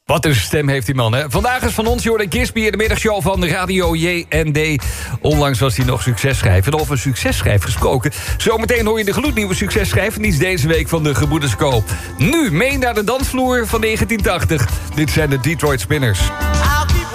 Wat een stem heeft die man, hè? Vandaag is van ons Jordan Gisby in de middagshow van de Radio JND. Onlangs was hij nog successchrijver. En over successchrijver gesproken. Zometeen hoor je de gloednieuwe successchrijver. Die is deze week van de Gebroeders Koop. Nu mee naar de dansvloer van 1980. Dit zijn de Detroit Spinners.